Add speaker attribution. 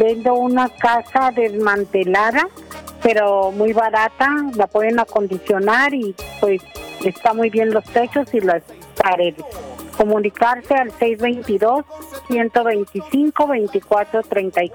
Speaker 1: Vendo una casa desmantelada, pero muy barata, la pueden acondicionar y pues está muy bien los techos y las paredes. Comunicarse al 622-125-2434.